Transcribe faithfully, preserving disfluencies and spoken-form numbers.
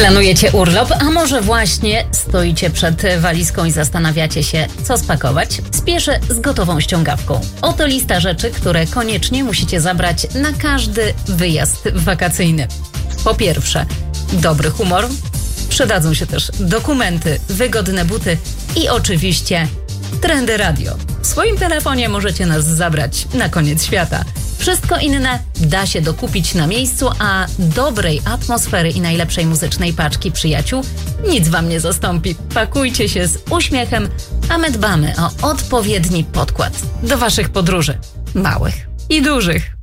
Planujecie urlop, a może właśnie stoicie przed walizką i zastanawiacie się, co spakować? Spieszę z gotową ściągawką. Oto lista rzeczy, które koniecznie musicie zabrać na każdy wyjazd wakacyjny. Po pierwsze, dobry humor. Przydadzą się też dokumenty, wygodne buty i oczywiście Trendy Radio. W swoim telefonie możecie nas zabrać na koniec świata. Wszystko inne da się dokupić na miejscu, a dobrej atmosfery i najlepszej muzycznej paczki przyjaciół nic wam nie zastąpi. Pakujcie się z uśmiechem, a my dbamy o odpowiedni podkład do waszych podróży. Małych i dużych.